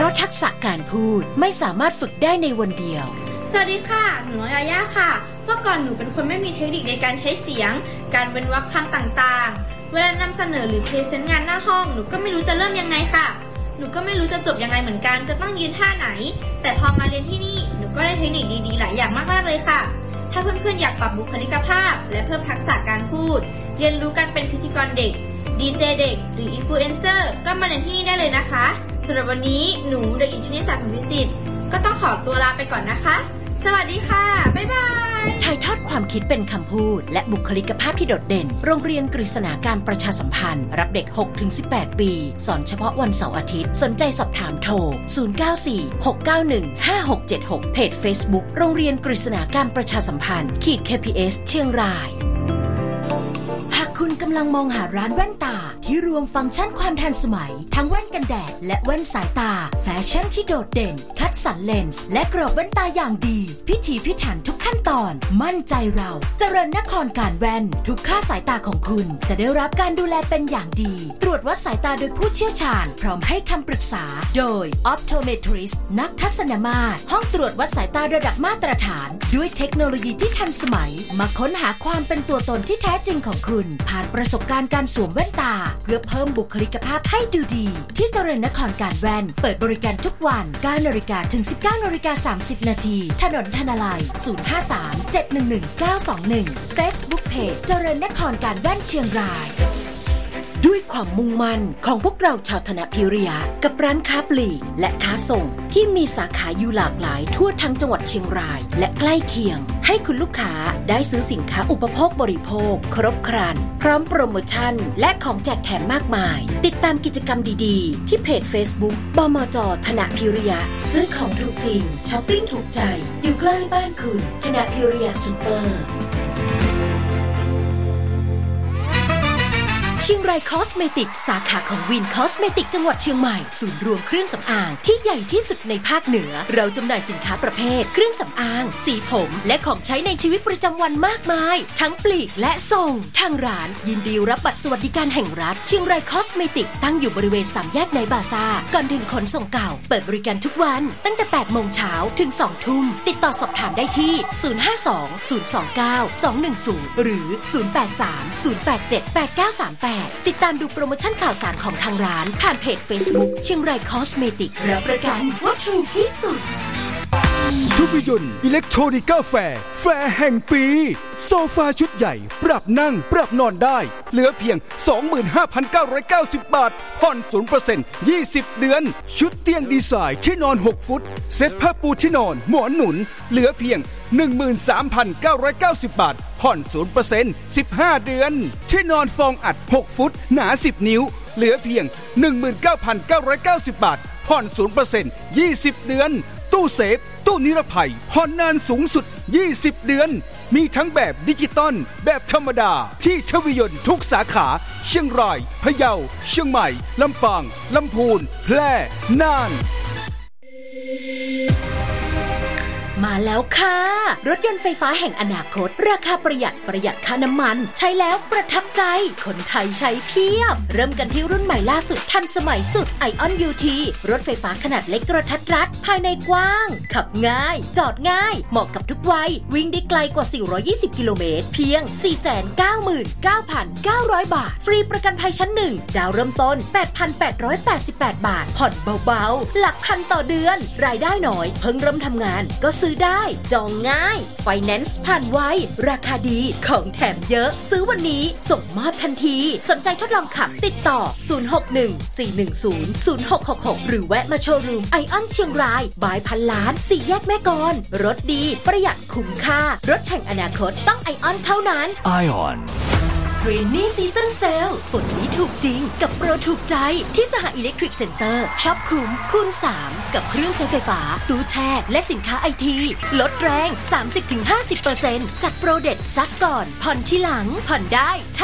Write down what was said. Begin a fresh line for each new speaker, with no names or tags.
ราะทักษะการพูดไม่สามารถฝึกได้ในวันเดียว
สวัสดีค่ะหนูน้องยาย่าค่ะเมื่อก่อนหนูเป็นคนไม่มีเทคนิคในการใช้เสียงการเว้นวรรคคำต่างๆเวลานำเสนอหรือพรีเซนต์งานหน้าห้องหนูก็ไม่รู้จะเริ่มยังไงค่ะหนูก็ไม่รู้จะจบยังไงเหมือนกันจะต้องยืนท่าไหนแต่พอมาเรียนที่นี่หนูก็ได้เทคนิคดีๆหลายอย่างมากๆเลยค่ะถ้าเพื่อนๆอยากปรับบุคลิกภาพและเพิ่มทักษะการพูดเรียนรู้การเป็นพิธีกรเด็กดีเจเด็กหรืออินฟลูเอนเซอร์ก็มาเรียนที่นี่ได้เลยนะคะสำหรับวันนี้หนูเด็กหญิงชนิสา ผลวิสิทธิ์ก็ต้องขอตัวลาไปก่อนนะคะสวัสดีค่ะบ๊ายบาย
ถ่ายทอดความคิดเป็นคำพูดและบุคลิกภาพที่โดดเด่นโรงเรียนกฤษณาการประชาสัมพันธ์รับเด็ก 6-18 ปีสอนเฉพาะวันเสาร์อาทิตย์สนใจสอบถามโทร 0946915676 เพจ Facebook โรงเรียนกฤษณาการประชาสัมพันธ์ KPS เชียงรายคุณกำลังมองหาร้านแว่นตาที่รวมฟังก์ชันความทันสมัยทั้งแว่นกันแดดและแว่นสายตาแฟชั่นที่โดดเด่นคัดสรรเลนส์และกรอบแว่นตาอย่างดีพิถีพิถันทุกขั้นตอนมั่นใจเราเจริญนครการแว่นทุกค่าสายตาของคุณจะได้รับการดูแลเป็นอย่างดีตรวจวัดสายตาโดยผู้เชี่ยวชาญพร้อมให้คำปรึกษาโดย Optometrist นักทัศนมาตรห้องตรวจวัดสายตาระดับมาตรฐานด้วยเทคโนโลยีที่ทันสมัยมาค้นหาความเป็นตัวตนที่แท้จริงของคุณผ่านประสบการณ์การสวมแว่นตาเพื่อเพิ่มบุคลิกภาพให้ดูดีที่เจริญนครการแว่นเปิดบริการทุกวัน 9:00 นถึง 19:30 นถนนธนาลัย 053-711-921 Facebook Page เจริญนครการแว่นเชียงรายด้วยความมุ่งมั่นของพวกเราชาวธนพิริยะกับร้านค้าปลีกและค้าส่งที่มีสาขาอยู่หลากหลายทั่วทั้งจังหวัดเชียงรายและใกล้เคียงให้คุณลูกค้าได้ซื้อสินค้าอุปโภคบริโภคครบครันพร้อมโปรโมชั่นและของแจกแถมมากมายติดตามกิจกรรมดีๆที่เพจ Facebook บมจ.ธนพิริยะซื้อของถูกจริงช้อปปิ้งถูกใจอยู่ใกล้บ้านคุณธนพิริยะซุปเปอร์เชียงรายคอสเมติกสาขาของวินคอสเมติกจังหวัดเชียงใหม่ศูนย์รวมเครื่องสำอางที่ใหญ่ที่สุดในภาคเหนือเราจำหน่ายสินค้าประเภทเครื่องสำอางสีผมและของใช้ในชีวิตประจำวันมากมายทั้งปลีกและส่งทางร้านยินดีรับบัตรสวัสดิการแห่งรัฐเชียงรายคอสเมติกตั้งอยู่บริเวณ3 แยกในบาซ่าก่อนถึงขนส่งเก่าเปิดบริการทุกวันตั้งแต่ 8 โมงเช้าถึง 2 ทุ่มติดต่อสอบถามได้ที่ 052-029-210 หรือ 083-087-8938 ติดตามดูโปรโมชั่นข่าวสารของทางร้านผ่านเพจ Facebook เชียงรายคอสเมติกรับประกันว่าถูกที่สุด
ทุกยนต์อิเล็กทรอนิกาแฟร์แห่งปีโซฟาชุดใหญ่ปรับนั่งปรับนอนได้เหลือเพียง 25,990 บาทผ่อน 0% 20 เดือนชุดเตียงดีไซน์ที่นอน 6 ฟุตเซ็ตผ้าปูที่นอนหมอนหนุนเหลือเพียง 13,990 บาทผ่อน 0% 15 เดือนที่นอนฟองอัด 6 ฟุตหนา 10 นิ้วเหลือเพียง 19,990 บาทผ่อน 0% 20 เดือนตู้เซฟตู้นิรภัยผ่อนนานสูงสุด20 เดือนมีทั้งแบบดิจิตอลแบบธรรมดาที่ทวิยนต์ทุกสาขาเชียงรายพะเยาเชียงใหม่ลำปางลำพูนแพร่น่าน
มาแล้วค่ะรถยนต์ไฟฟ้าแห่งอนาคตราคาประหยัดค่าน้ำมันใช้แล้วประทับใจคนไทยใช้เพียบเริ่มกันที่รุ่นใหม่ล่าสุดทันสมัยสุด ION UT รถไฟฟ้าขนาดเล็กกระทัดรัดภายในกว้างขับง่ายจอดง่ายเหมาะกับทุกวัยวิ่งได้ไกลกว่า420กิโลเมตรเพียง 499,900 บาทฟรีประกันภัยชั้น1ดาวเริ่มต้น 8,888 บาทผ่อนเบาๆหลักพันต่อเดือนรายได้น้อยเพิ่งเริ่มทำงานก็ซื้อได้จองง่ายไฟแนนซ์ผ่านไวราคาดีของแถมเยอะซื้อวันนี้ส่งมอบทันทีสนใจทดลองขับติดต่อ 061-410-0666 หรือแวะมาโชว์รูมไอออนเชียงรายบายพันล้าน4 แยกแม่กลรถดีประหยัดคุ้มค่ารถแห่งอนาคตต้องไอออนเท่านั้นไอออนเรนนี่ซีซั่นเซลฝนนี้ถูกจริงกับโปรถูกใจที่สหอิเล็กทริกเซ็นเตอร์ช็อปคุ้มคูณ 3กับเครื่องใช้ไฟฟ้าตู้แช่และสินค้าไอทีลดแรง 30-50% จัดโปรเด็ดซักก่อนผ่อนที่หลังผ่อนได้